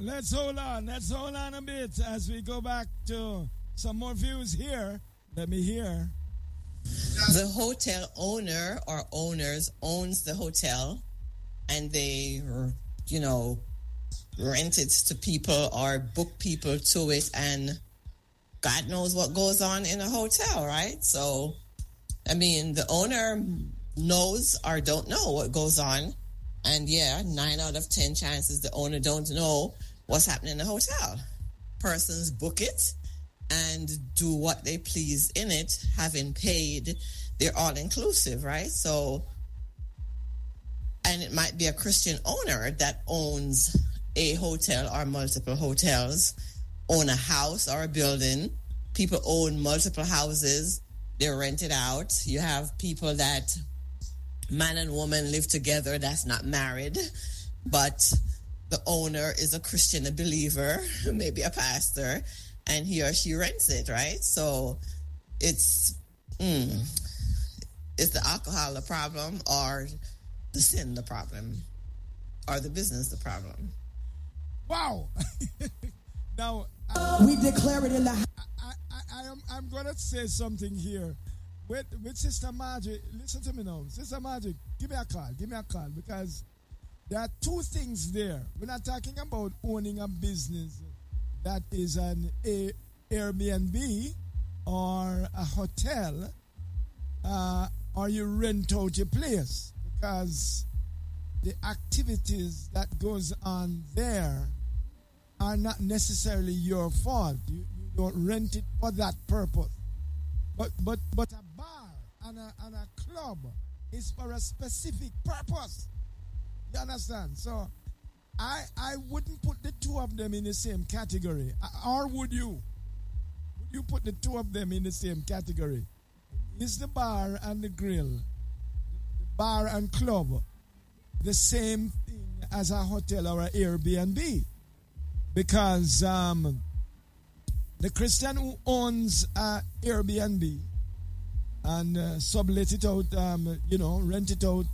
Let's hold on a bit as we go back to some more views here. Let me hear. The hotel owner or owners owns the hotel, and they, rent it to people or book people to it, and God knows what goes on in a hotel, right? So, I mean, the owner knows or don't know what goes on, and 9 out of 10 chances the owner don't know what's happening in the hotel. Persons book it and do what they please in it, having paid their all-inclusive, right? So, and it might be a Christian owner that owns a hotel or multiple hotels, own a house or a building. People own multiple houses. They're rented out. You have people that man and woman live together that's not married, but the owner is a Christian, a believer, maybe a pastor, and he or she rents it, right? So it's the alcohol the problem, or the sin the problem, or the business the problem? Wow. Now, we declare it in the I'm going to say something here. With Sister Margie, listen to me now. Sister Margie, give me a call, because there are two things there. We're not talking about owning a business that is an Airbnb or a hotel, or you rent out your place, because the activities that goes on there are not necessarily your fault. You don't rent it for that purpose. But a bar and a club is for a specific purpose. You understand? So I wouldn't put the two of them in the same category. Or would you? Would you put the two of them in the same category? Is the bar and the grill, the bar and club, the same thing as a hotel or an Airbnb? Because the Christian who owns Airbnb and sublet it out, rent it out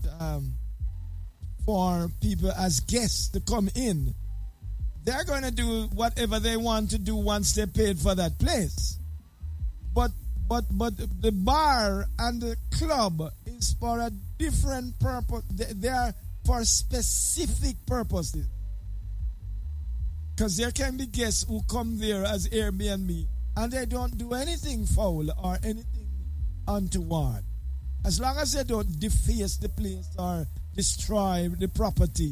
for people as guests to come in, they're going to do whatever they want to do once they paid for that place. But the bar and the club is for a different purpose. They are for specific purposes. Because there can be guests who come there as Airbnb and they don't do anything foul or anything untoward. As long as they don't deface the place or destroy the property,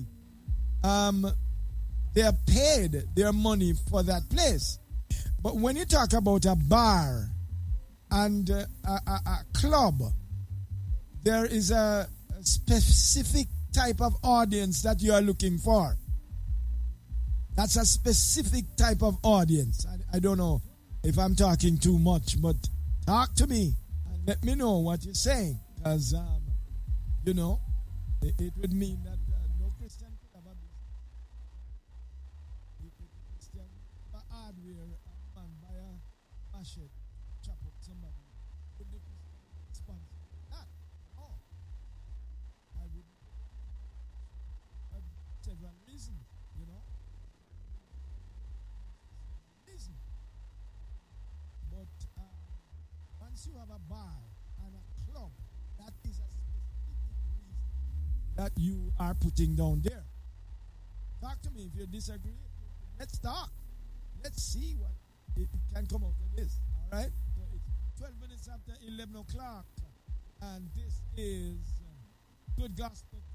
they are paid their money for that place. But when you talk about a bar and a club, there is a specific type of audience that you are looking for. That's a specific type of audience. I don't know if I'm talking too much, but talk to me and let me know what you're saying. Because, it would mean that no Christian could have a business. A Christian buy hardware and man buy a machete, chop up somebody. Would the Christian sponsor that? No. I wouldn't. Several reasons, But once you have a bar and a club, that is a specific reason that you are putting down there. Talk to me if you disagree. Let's talk. Let's see what it can come out of this. All right? So it's 12 minutes after 11 o'clock, and this is Good Gospel